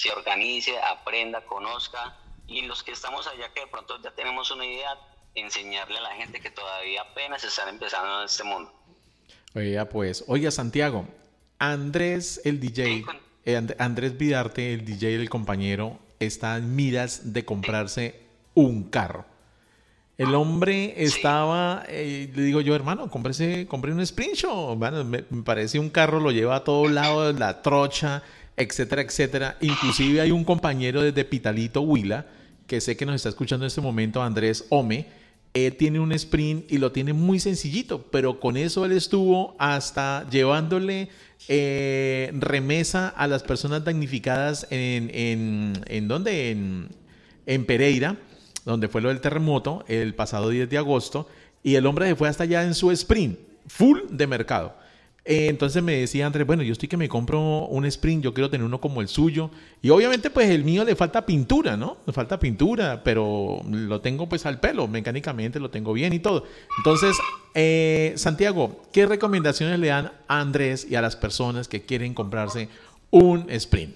se organice, aprenda, conozca, y los que estamos allá que de pronto ya tenemos una idea, enseñarle a la gente que todavía apenas están empezando en este mundo. Oiga, pues, oiga, Santiago, Andrés, el Sí, DJ, Andrés Vidarte, el DJ del compañero, está en miras de comprarse un carro. El hombre sí. estaba, le digo yo, hermano, compré un Sprint Show. Bueno, me parece un carro, lo lleva a todos lados, la trocha, etcétera, etcétera. Inclusive hay un compañero desde Pitalito, Huila, que sé que nos está escuchando en este momento, Andrés Ome. Él tiene un Sprint y lo tiene muy sencillito, pero con eso él estuvo hasta llevándole remesa a las personas damnificadas ¿en dónde? En Pereira, donde fue lo del terremoto el pasado 10 de agosto, y el hombre se fue hasta allá en su Sprint, full de mercado. Entonces me decía Andrés, bueno, yo estoy que me compro un Sprint, yo quiero tener uno como el suyo, y obviamente pues el mío le falta pintura, ¿no? Le falta pintura, pero lo tengo pues al pelo, mecánicamente lo tengo bien y todo. Entonces, Santiago, ¿qué recomendaciones le dan a Andrés y a las personas que quieren comprarse un Sprint?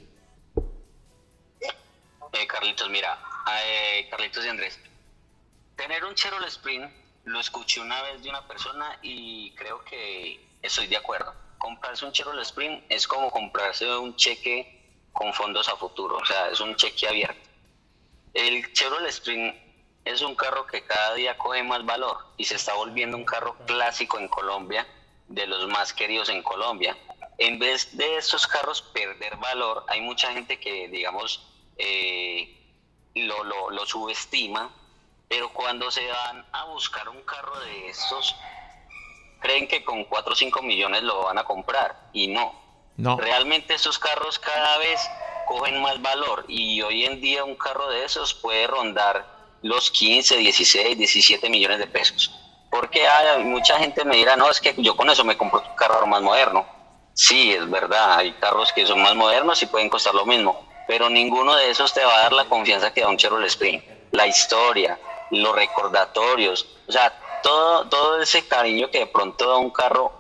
Carlitos, mira, Carlitos y Andrés, tener un Chevrolet Sprint lo escuché una vez de una persona y creo que estoy de acuerdo. Comprarse un Chevrolet Sprint es como comprarse un cheque con fondos a futuro, o sea, es un cheque abierto. El Chevrolet Sprint es un carro que cada día coge más valor y se está volviendo un carro clásico en Colombia, de los más queridos en Colombia. En vez de estos carros perder valor, hay mucha gente que, digamos, lo subestima, pero cuando se van a buscar un carro de estos, creen que con 4 o 5 millones lo van a comprar, y no. No, Realmente estos carros cada vez cogen más valor, y hoy en día un carro de esos puede rondar los 15, 16, 17 millones de pesos. Porque hay mucha gente me dirá, no, es que yo con eso me compro un carro más moderno. Sí, es verdad, hay carros que son más modernos y pueden costar lo mismo, pero ninguno de esos te va a dar la confianza que da un Chevrolet Sprint. La historia, los recordatorios, o sea, todo ese cariño que de pronto da un carro,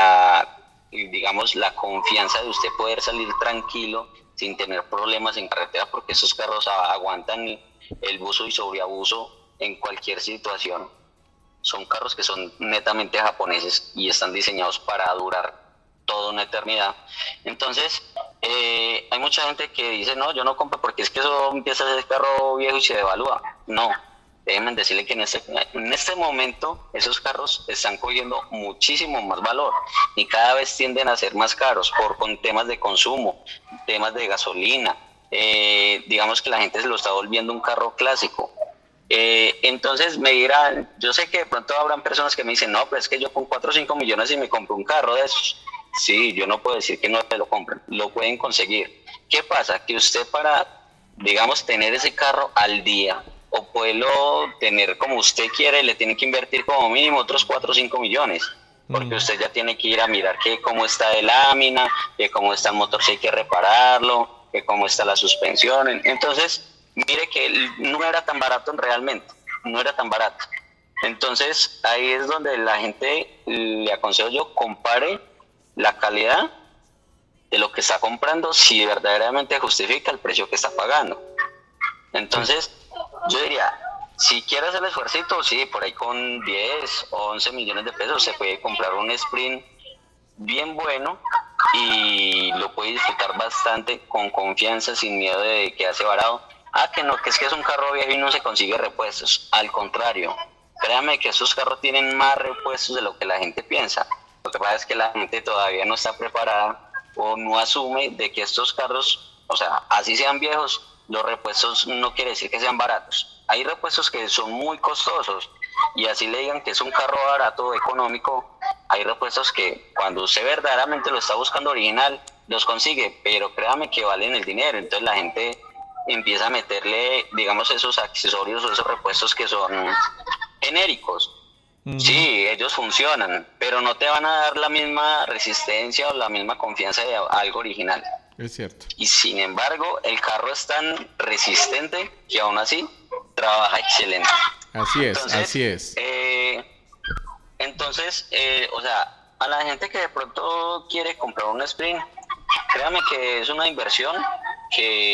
y digamos, la confianza de usted poder salir tranquilo sin tener problemas en carretera, porque esos carros aguantan el buzo y sobreabuso en cualquier situación. Son carros que son netamente japoneses y están diseñados para durar toda una eternidad. Entonces, hay mucha gente que dice, no, yo no compro porque es que eso empieza a ser carro viejo y se devalúa. No, déjenme decirle que en este momento esos carros están cogiendo muchísimo más valor y cada vez tienden a ser más caros con temas de consumo, temas de gasolina. Digamos que la gente se lo está volviendo un carro clásico. Entonces me dirán, yo sé que de pronto habrán personas que me dicen, no, pero es que yo con 4 o 5 millones y me compro un carro de esos. Sí, yo no puedo decir que no te lo compren, lo pueden conseguir. ¿Qué pasa? Que usted para, digamos, tener ese carro al día o poderlo tener como usted quiere, le tiene que invertir como mínimo otros 4 o 5 millones. Porque usted ya tiene que ir a mirar que cómo está de lámina, que cómo está el motor si hay que repararlo, que cómo está la suspensión. Entonces, mire que no era tan barato realmente, no era tan barato. Entonces, ahí es donde la gente, le aconsejo yo, compare la calidad de lo que está comprando, si verdaderamente justifica el precio que está pagando. sí. Entonces, yo diría, si quiere hacer el esfuerzo, sí, por ahí con 10 o 11 millones de pesos se puede comprar un Sprint bien bueno y lo puede disfrutar bastante con confianza, sin miedo de quedarse varado. Que no, que es un carro viejo y no se consigue repuestos. Al contrario, créame que esos carros tienen más repuestos de lo que la gente piensa. Lo que pasa es que la gente todavía no está preparada o no asume de que estos carros, o sea, así sean viejos, los repuestos no quiere decir que sean baratos. Hay repuestos que son muy costosos y así le digan que es un carro barato o económico, hay repuestos que cuando usted verdaderamente lo está buscando original, los consigue, pero créame que valen el dinero. Entonces la gente empieza a meterle, digamos, esos accesorios o esos repuestos que son genéricos. Ujú. Sí, ellos funcionan, pero no te van a dar la misma resistencia o la misma confianza de algo original. Es cierto. Y sin embargo, el carro es tan resistente que aún así trabaja excelente. Así es, Entonces, así es. o sea, a la gente que de pronto quiere comprar un Sprint, créame que es una inversión que